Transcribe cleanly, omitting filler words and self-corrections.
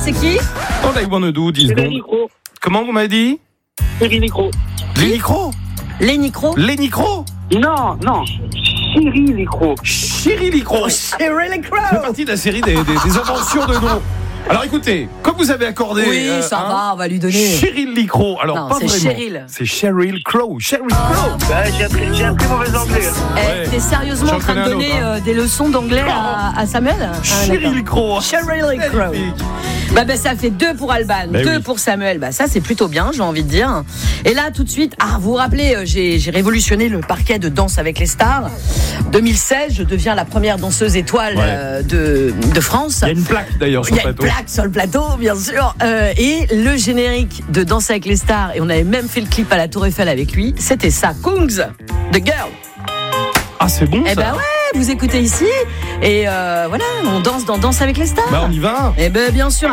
c'est qui? All I wanna do, 10 secondes. Comment vous m'avez dit? Cyril Nicro. Les Nicro? Les Nicro? Les Nicro? Non. Cyril Nicro. Cyril Nicro. Cyril Nicro. C'est partie de la série des inventions de noms. Alors écoutez, comme vous avez accordé. Oui, ça va, on va lui donner. Cyril Nicro. Alors, Non, pas c'est vraiment. Cheryl. C'est Sheryl Crow. Sheryl Crow. J'ai appris mauvais anglais. Ouais. T'es sérieusement J'en en train de connais un donner autre, des leçons d'anglais à Samuel? Sheryl Crow. Cheryl Crow. Bah, ça fait 2 pour Alban, 2 pour Samuel. Bah, ça, c'est plutôt bien, j'ai envie de dire. Et là, tout de suite, vous vous rappelez, j'ai révolutionné le parquet de Danse avec les stars. 2016, je deviens la première danseuse étoile de France. Il y a une plaque d'ailleurs sur Il le y a une plateau. plaque sur le plateau, bien sûr. Et le générique de Danse avec les stars, et on avait même fait le clip à la Tour Eiffel avec lui, c'était ça, Kungs, The Girl. Ah, c'est bon ça. Eh ben ouais, vous écoutez ici, et voilà, on danse dans Danse avec les stars. Bah, on y va. Eh ben bien sûr.